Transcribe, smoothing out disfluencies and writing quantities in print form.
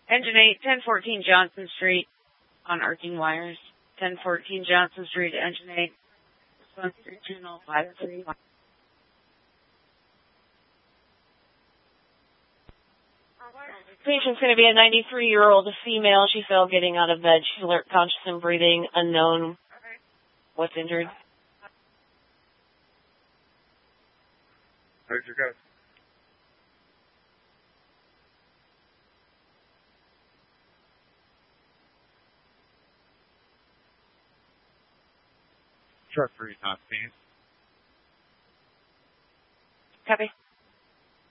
Engine 8, 1014 Johnson Street on arcing wires. 1014 Johnson Street, Engine 8. Response 31053. Patient's going to be a 93-year-old female. She fell getting out of bed. She's alert, conscious, and breathing. Unknown. What's injured? Where'd you go? Truck 3 not seen. Copy.